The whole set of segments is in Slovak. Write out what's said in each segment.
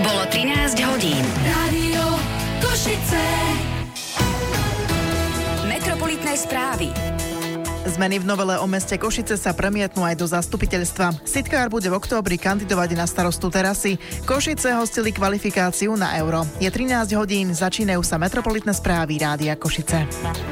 Bolo 13 hodín. Rádio Košice. Metropolitné správy. Zmeny v novele o meste Košice sa premietnú aj do zastupiteľstva. Sitkár bude v októbri kandidovať na starostu Terasy. Košice hostili kvalifikáciu na Euro. Je 13 hodín, začínajú sa metropolitné správy Rádia Košice.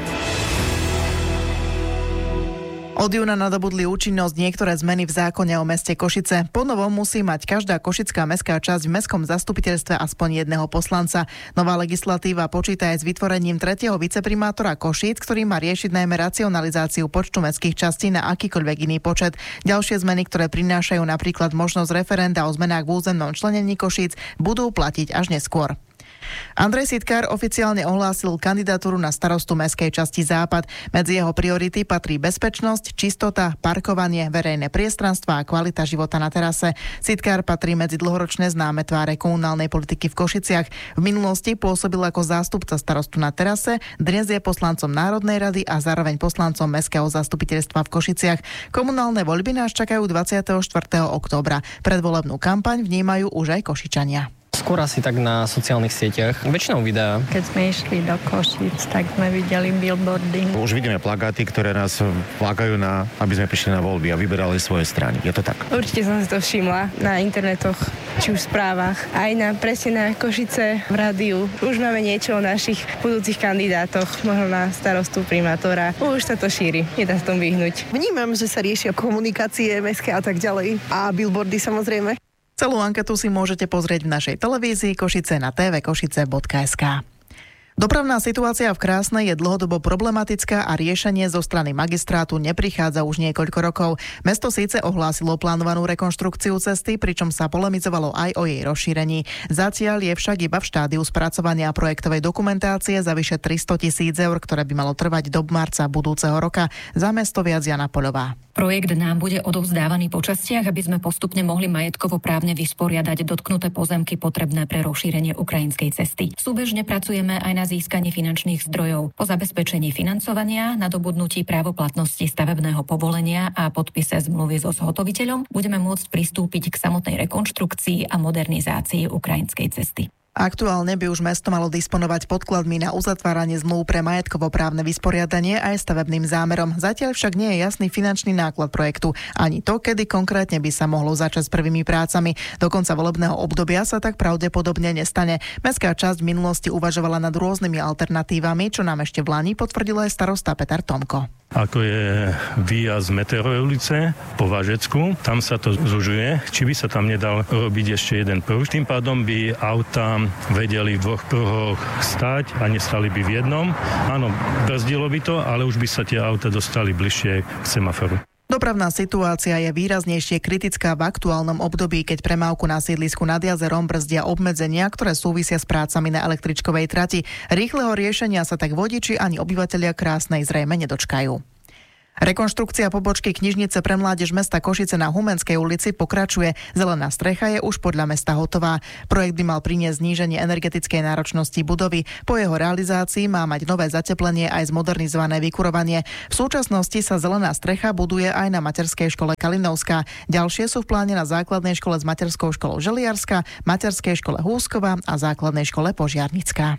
Od júna nadobudli účinnosť niektoré zmeny v zákone o meste Košice. Ponovom musí mať každá košická mestská časť v mestskom zastupiteľstve aspoň jedného poslanca. Nová legislatíva počíta aj s vytvorením 3. viceprimátora Košíc, ktorý má riešiť najmä racionalizáciu počtu mestských častí na akýkoľvek iný počet. Ďalšie zmeny, ktoré prinášajú napríklad možnosť referenda o zmenách v územnom členení Košíc, budú platiť až neskôr. Andrej Sitkár oficiálne ohlásil kandidatúru na starostu mestskej časti Západ. Medzi jeho priority patrí bezpečnosť, čistota, parkovanie, verejné priestranstva a kvalita života na terase. Sitkár patrí medzi dlhoročné známe tváre komunálnej politiky v Košiciach. V minulosti pôsobil ako zástupca starostu na terase, dnes je poslancom Národnej rady a zároveň poslancom mestského zastupiteľstva v Košiciach. Komunálne voľby nás čakajú 24. októbra. Predvolebnú kampaň vnímajú už aj Košičania. Skôr asi tak na sociálnych sieťach, väčšinou videá. Keď sme išli do Košíc, tak sme videli billboardy. Už vidíme plagáty, ktoré nás lákajú aby sme prišli na voľby a vyberali svoje strany. Je to tak? Určite som si to všimla na internetoch, či už v správach, aj presne na Košice v rádiu. Už máme niečo o našich budúcich kandidátoch, možno na starostu, primátora. Už sa to šíri, nedá sa tomu vyhnúť. Vnímam, že sa riešia komunikácie mestské a tak ďalej a billboardy samozrejme. Celú anketu si môžete pozrieť v našej televízii Košice na tvkošice.sk. Dopravná situácia v Krásnej je dlhodobo problematická a riešenie zo strany magistrátu neprichádza už niekoľko rokov. Mesto síce ohlásilo plánovanú rekonštrukciu cesty, pričom sa polemizovalo aj o jej rozšírení. Zatiaľ je však iba v štádiu spracovania projektovej dokumentácie za vyše 300 000 eur, ktoré by malo trvať do marca budúceho roka. Za mesto viac Jana Poľová. Projekt nám bude odovzdávaný po častiach, aby sme postupne mohli majetkovo právne vysporiadať dotknuté pozemky potrebné pre rozšírenie ukrajinskej cesty. Súbežne pracujeme aj na získanie finančných zdrojov. Po zabezpečení financovania, nadobudnutí právoplatnosti stavebného povolenia a podpise zmluvy so zhotoviteľom budeme môcť pristúpiť k samotnej rekonštrukcii a modernizácii ukrajinskej cesty. Aktuálne by už mesto malo disponovať podkladmi na uzatváranie zmluv pre majetkovo-právne vysporiadanie aj stavebným zámerom. Zatiaľ však nie je jasný finančný náklad projektu, ani to, kedy konkrétne by sa mohlo začať s prvými prácami. Do konca volebného obdobia sa tak pravdepodobne nestane. Mestská časť v minulosti uvažovala nad rôznymi alternatívami, čo nám ešte v lani potvrdil aj starosta Peter Tomko. Ako je výjazd Meteorovej ulice po Vážecku, tam sa to zužuje, či by sa tam nedal robiť ešte jeden pruh. Tým pádom by auta vedeli v dvoch pruhoch stáť a nestali by v jednom. Áno, brzdilo by to, ale už by sa tie auta dostali bližšie k semaforu. Dopravná situácia je výraznejšie kritická v aktuálnom období, keď premávku na sídlisku nad jazerom brzdia obmedzenia, ktoré súvisia s prácami na električkovej trati. Rýchleho riešenia sa tak vodiči ani obyvatelia Krásnej zrejme nedočkajú. Rekonštrukcia pobočky knižnice pre mládež mesta Košice na Humenskej ulici pokračuje. Zelená strecha je už podľa mesta hotová. Projekt by mal priniesť zníženie energetickej náročnosti budovy. Po jeho realizácii má mať nové zateplenie aj zmodernizované vykurovanie. V súčasnosti sa zelená strecha buduje aj na materskej škole Kalinovská. Ďalšie sú v pláne na základnej škole s materskou školou Želiarska, materskej škole Húskova a základnej škole Požiarnická.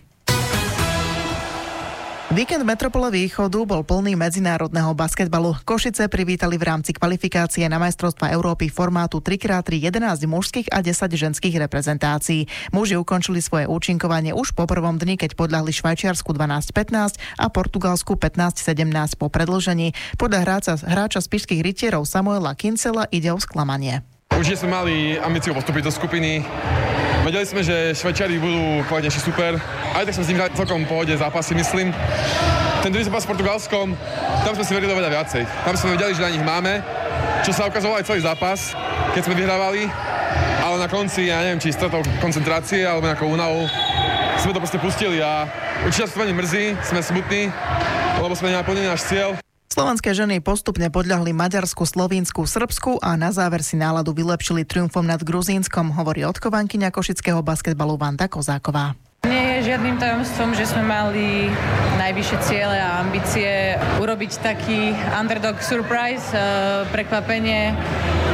Víkend Metropole Východu bol plný medzinárodného basketbalu. Košice privítali v rámci kvalifikácie na majstrovstvá Európy formátu 3x3 11 mužských a 10 ženských reprezentácií. Muži ukončili svoje účinkovanie už po prvom dni, keď podľahli Švajčiarsku 12-15 a Portugalsku 15-17 po predĺžení. Podľa hráča spišských rytierov Samuela Kincela ide o sklamanie. Určite sme mali ambíciu postúpiť do skupiny. Vedeli sme, že Švajčiari budú kvalitnejší super. Aj tak sme s nimi celkom v pohode zápasy, myslím. Ten druhý zápas s Portugalskom, tam sme si verili oveľa viacej. Tam sme vedeli, že na nich máme, čo sa ukazovalo aj celý zápas, keď sme vyhrávali. Ale na konci, ja neviem, či stratou koncentrácie alebo nejakou únavou, sme to proste pustili a určite nás to veľmi mrzí, sme smutní, lebo sme nenaplnili náš cieľ. Slovenské ženy postupne podľahli Maďarsku, Slovínsku, Srbsku a na záver si náladu vylepšili triumfom nad Gruzínskom, hovorí odkovankyňa košického basketbalu Vanda Kozáková. Nie je žiadnym tajomstvom, že sme mali najvyššie ciele a ambície urobiť taký underdog surprise, prekvapenie a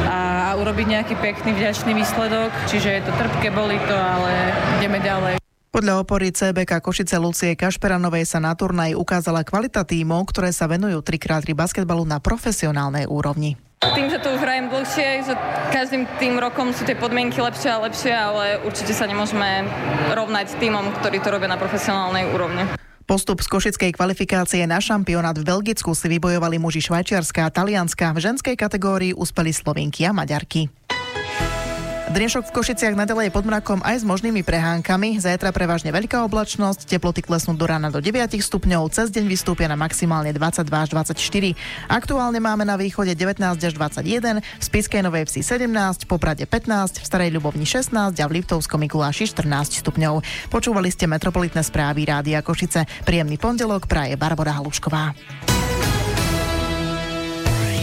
a urobiť nejaký pekný, vďačný výsledok. Čiže je to trpké, bolí to, ale ideme ďalej. Podľa opory CBK Košice Lucie Kašperanovej sa na turnaji ukázala kvalita tímov, ktoré sa venujú 3x3 basketbalu na profesionálnej úrovni. Tým, že to už hrajem dlhšie, že každým tým rokom sú tie podmienky lepšie a lepšie, ale určite sa nemôžeme rovnať s tímom, ktorí to robia na profesionálnej úrovni. Postup z košickej kvalifikácie na šampionát v Belgicku si vybojovali muži Švajčiarska a Talianska. V ženskej kategórii uspeli Slovinky a Maďarky. Dnešok v Košiciach naďalej pod mrakom aj s možnými prehánkami. Zajtra prevažne veľká oblačnosť, teploty klesnú do rána do 9 stupňov, cez deň vystúpia na maximálne 22 až 24. Aktuálne máme na východe 19 až 21, v Spišskej Novej Vsi 17, Poprade 15, v Starej Ľubovni 16 a v Liptovskom Mikuláši 14 stupňov. Počúvali ste metropolitné správy Rádia Košice. Príjemný pondelok praje Barbora Halušková.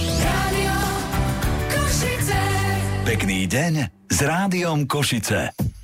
Pekný deň s Rádiom Košice.